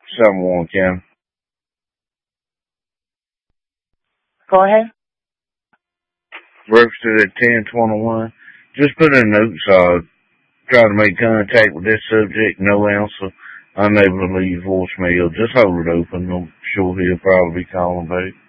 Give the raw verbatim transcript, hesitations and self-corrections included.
seven one County. Go ahead. Registered at ten twenty-one. Just put in notes, uh, try to make contact with this subject, no answer, unable to leave voicemail. Just hold it open. I'm sure he'll probably be calling back.